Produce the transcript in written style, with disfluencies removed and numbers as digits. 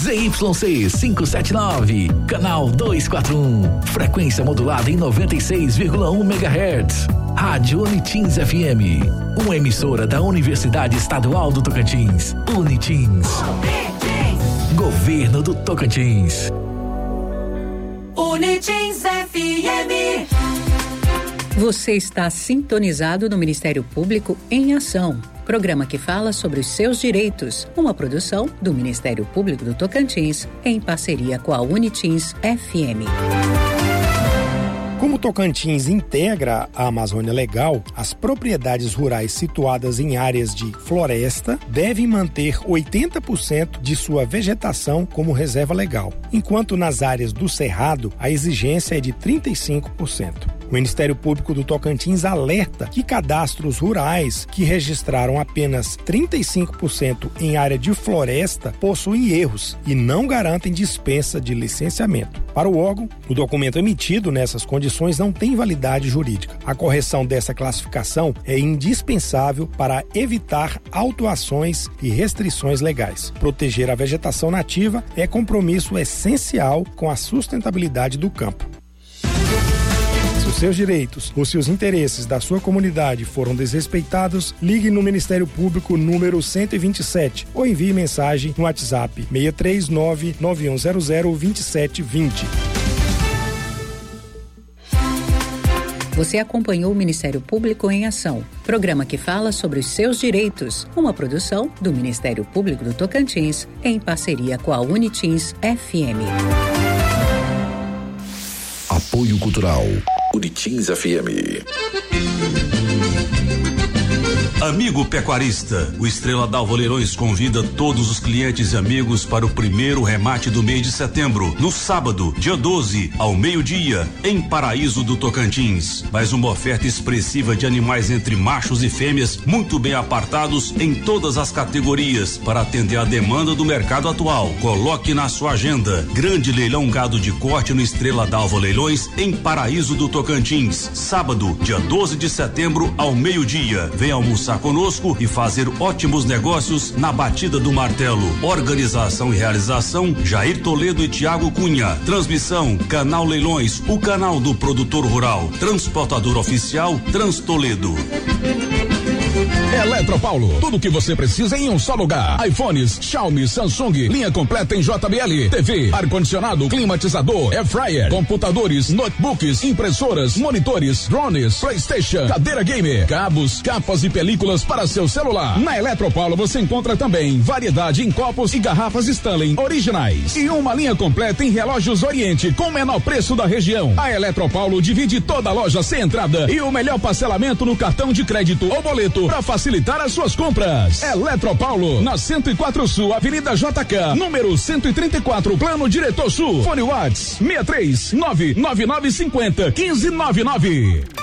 ZYC 579, canal 241, frequência modulada em 96,1 MHz. Rádio Unitins FM, uma emissora da Universidade Estadual do Tocantins. Unitins. Governo do Tocantins. Unitins FM. Você está sintonizado no Ministério Público em Ação, programa que fala sobre os seus direitos, uma produção do Ministério Público do Tocantins, em parceria com a Unitins FM. Como o Tocantins integra a Amazônia Legal, as propriedades rurais situadas em áreas de floresta devem manter 80% de sua vegetação como reserva legal, enquanto nas áreas do Cerrado a exigência é de 35%. O Ministério Público do Tocantins alerta que cadastros rurais que registraram apenas 35% em área de floresta possuem erros e não garantem dispensa de licenciamento. Para o órgão, o documento emitido nessas condições não tem validade jurídica. A correção dessa classificação é indispensável para evitar autuações e restrições legais. Proteger a vegetação nativa é compromisso essencial com a sustentabilidade do campo. Se os seus direitos ou se os interesses da sua comunidade foram desrespeitados, ligue no Ministério Público número 127 ou envie mensagem no WhatsApp 639-9100-2720. Você acompanhou o Ministério Público em Ação, programa que fala sobre os seus direitos, uma produção do Ministério Público do Tocantins, em parceria com a Unitins FM. Apoio Cultural Unitins FM. Amigo pecuarista, o Estrela d'Alva Leilões convida todos os clientes e amigos para o primeiro remate do mês de setembro, no sábado, dia 12, ao meio-dia, em Paraíso do Tocantins. Mais uma oferta expressiva de animais entre machos e fêmeas, muito bem apartados em todas as categorias, para atender a demanda do mercado atual. Coloque na sua agenda. Grande leilão gado de corte no Estrela d'Alva Leilões, em Paraíso do Tocantins. Sábado, dia 12 de setembro, ao meio-dia. Venha almoçar conosco e fazer ótimos negócios na batida do martelo. Organização e realização Jair Toledo e Tiago Cunha. Transmissão Canal Leilões, o canal do produtor rural. Transportador oficial Trans Toledo. Eletropaulo, tudo o que você precisa em um só lugar. iPhones, Xiaomi, Samsung, linha completa em JBL, TV, ar-condicionado, climatizador, air fryer, computadores, notebooks, impressoras, monitores, drones, PlayStation, cadeira gamer, cabos, capas e películas para seu celular. Na Eletropaulo você encontra também variedade em copos e garrafas Stanley originais e uma linha completa em relógios Oriente com o menor preço da região. A Eletropaulo divide toda a loja sem entrada e o melhor parcelamento no cartão de crédito ou boleto para facilitar as suas compras. Eletropaulo, na 104 Sul, Avenida JK, número 134, Plano Diretor Sul. Fone Whats 63999501599.